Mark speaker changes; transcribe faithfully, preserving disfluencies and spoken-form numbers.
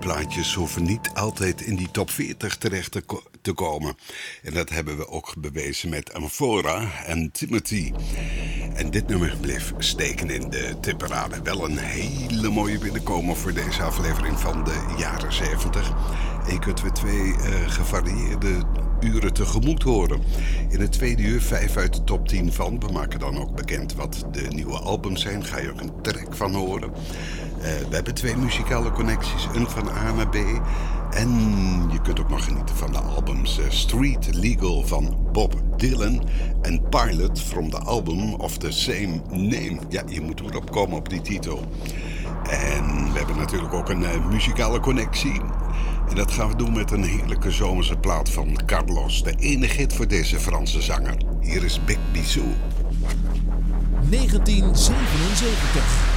Speaker 1: plaatjes hoeven niet altijd in die top veertig terecht te, ko- te komen. En dat hebben we ook bewezen met Amphora en Timothy. En dit nummer bleef steken in de tipparade. Wel een hele mooie binnenkomer voor deze aflevering van de jaren zeventig. En je kunt weer twee uh, gevarieerde uren tegemoet horen. In het tweede uur vijf uit de top tien van. We maken dan ook bekend wat de nieuwe albums zijn. Ga je ook een track van horen. Uh, we hebben twee muzikale connecties. Een van A naar B. En je kunt ook nog genieten van de albums uh, Street Legal van Bob Dylan en Pilot from the album of the same name. Ja, je moet erop komen op die titel. En we hebben natuurlijk ook een uh, muzikale connectie. En dat gaan we doen met een heerlijke zomerse plaat van Carlos. De enige hit voor deze Franse zanger. Hier is Big Bisou.
Speaker 2: negentien zevenenzeventig.